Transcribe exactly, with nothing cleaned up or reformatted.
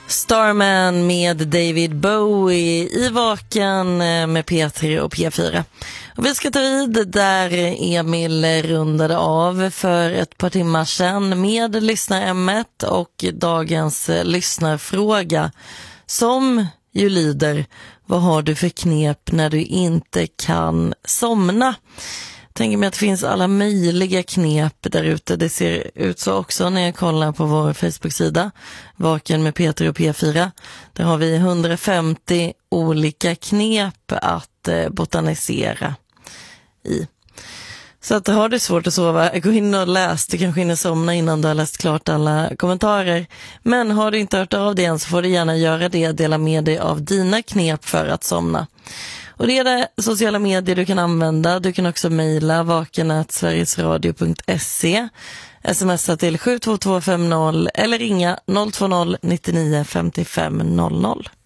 Starman med David Bowie i Vaken med P tre och P fyra. Och vi ska ta vid där Emil rundade av för ett par timmar sedan med lyssnarämnet och dagens lyssnarfråga som ju lyder: vad har du för knep när du inte kan somna? Tänker mig att det finns alla möjliga knep där ute. Det ser ut så också när jag kollar på vår Facebook-sida Vaken med P tre och P fyra. Där har vi hundrafemtio olika knep att eh, botanisera i. Så att har du svårt att sova, gå in och läs. Du kanske hinner somna innan du har läst klart alla kommentarer. Men har du inte hört av dig än så får du gärna göra det. Dela med dig av dina knep för att somna. Och det är det sociala medier du kan använda. Du kan också mejla vaken at sverigesradio punkt se, smsa till sju två två fem noll eller ringa noll två noll nittionio femtiofem noll noll.